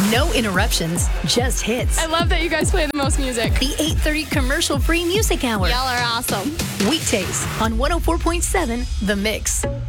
No interruptions, just hits. I love that you guys play the most music. The 8:30 commercial-free music hour. Y'all are awesome. Weekdays on 104.7 The Mix.